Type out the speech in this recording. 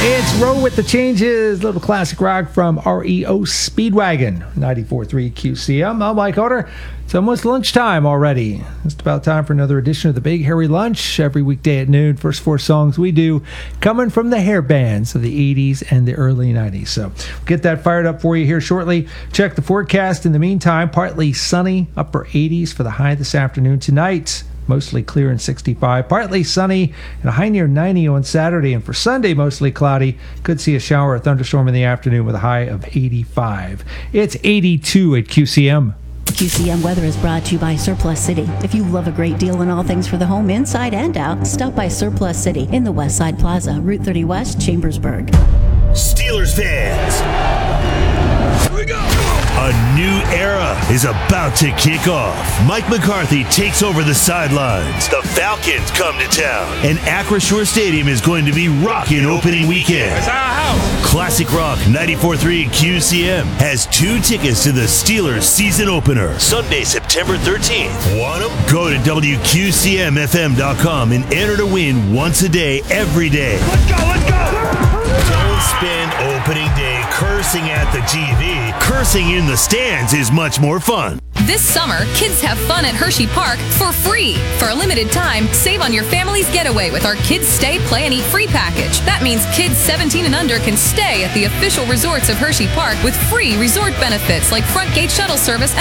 It's Roll with the Changes, little classic rock from REO Speedwagon, 94.3 QCM. I'm Mike Otter. It's almost lunchtime already. Just about time for another edition of the Big Hairy Lunch. Every weekday at noon, first four songs we do coming from the hair bands of the 80s and the early 90s. So we'll get that fired up for you here shortly. Check the forecast in the meantime. Partly sunny, upper 80s for the high this afternoon. Tonight, mostly clear and 65. Partly sunny and a high near 90 on Saturday. And for Sunday, mostly cloudy. Could see a shower or thunderstorm in the afternoon with a high of 85. It's 82 at QCM. QCM weather is brought to you by Surplus City. If you love a great deal on all things for the home, inside and out, stop by Surplus City in the Westside Plaza, Route 30 West, Chambersburg. Steelers fans, here we go. A new era is about to kick off. Mike McCarthy takes over the sidelines. The Falcons come to town, and Acrisure Stadium is going to be rocking opening weekend. It's our house. Classic Rock 94.3 QCM has 2 tickets to the Steelers season opener, Sunday, September 13th. Want them? Go to WQCMFM.com and enter to win once a day, every day. Let's go, let's go. Don't spend opening day cursing at the TV. Cursing in the stands is much more fun. This summer, kids have fun at Hershey Park for free. For a limited time, save on your family's getaway with our Kids Stay, Play, and Eat free package. That means kids 17 and under can stay at the official resorts of Hershey Park with free resort benefits like front gate shuttle service